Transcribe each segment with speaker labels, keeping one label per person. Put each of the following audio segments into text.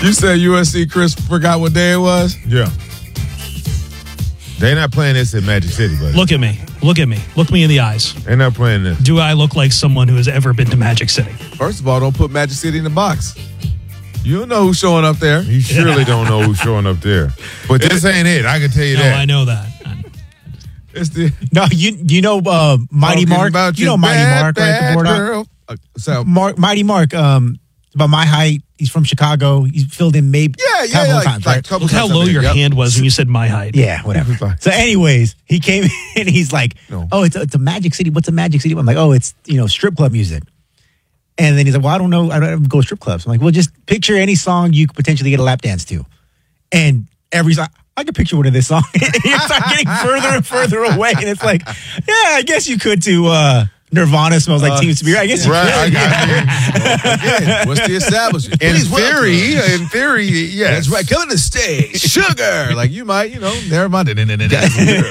Speaker 1: You said USC Chris forgot what day it was?
Speaker 2: Yeah. They're not playing this at Magic City, buddy.
Speaker 3: Look at me. Look at me. Look me in the eyes.
Speaker 2: They're not playing this.
Speaker 3: Do I look like someone who has ever been to Magic City?
Speaker 1: First of all, don't put Magic City in the box. You don't know who's showing up there.
Speaker 2: You surely don't know who's showing up there. But this ain't it. I can tell you that.
Speaker 3: No, I know that.
Speaker 1: It's the
Speaker 4: No, you know Mighty Mark. You know Mighty Mark, right? The board
Speaker 1: So
Speaker 4: Mighty Mark, about my height. He's from Chicago. He's filled in maybe a couple of times, right?
Speaker 3: Look how low your hand was when you said my height.
Speaker 4: Yeah, whatever. So anyways, he came in and he's like, oh, it's a Magic City. What's a Magic City? I'm like, oh, it's, strip club music. And then he's like, well, I don't know. I don't go to strip clubs. I'm like, well, just picture any song you could potentially get a lap dance to. And every song, I could picture one of this song. You start getting further and further away. And it's like, yeah, I guess you could to Nirvana Smells Like Teen Spirit. I guess you could.
Speaker 1: Again, what's the establishment?
Speaker 2: In theory, yes.
Speaker 1: That's right. Killing the stage. Sugar. Like you might, never mind. Guys, put your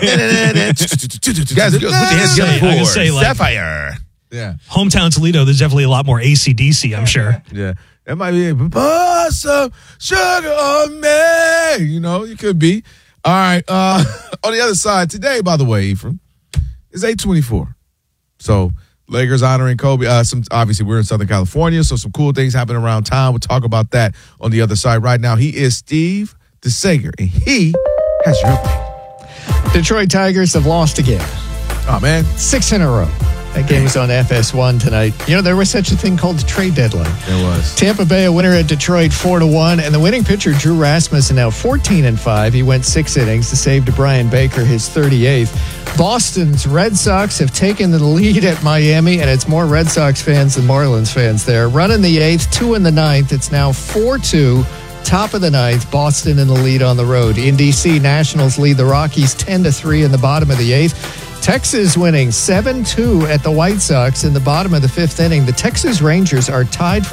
Speaker 1: hands together
Speaker 3: I can say, like,
Speaker 1: Sapphire. Yeah.
Speaker 3: Hometown Toledo, there's definitely a lot more AC/DC, I'm sure.
Speaker 1: Yeah. That might be put some sugar on me. You could be. All right. On the other side, today, by the way, Ephraim, is 8/24. So Lakers honoring Kobe. Obviously, we're in Southern California, so some cool things happen around town. We'll talk about that on the other side. Right now, he is Steve DeSager, and he has your update.
Speaker 5: Detroit Tigers have lost again.
Speaker 1: Oh, man.
Speaker 5: 6 in a row. That game was on FS1 tonight. There was such a thing called the trade deadline.
Speaker 1: There was.
Speaker 5: Tampa Bay a winner at Detroit 4-1, and the winning pitcher Drew Rasmussen now 14-5. He went 6 innings to save to Brian Baker his 38th. Boston's Red Sox have taken the lead at Miami, and it's more Red Sox fans than Marlins fans there. Run in the 8th, 2 in the 9th. It's now 4-2. Top of the 9th, Boston in the lead on the road. In D.C., Nationals lead the Rockies 10-3 in the bottom of the 8th. Texas winning 7-2 at the White Sox in the bottom of the 5th inning. The Texas Rangers are tied for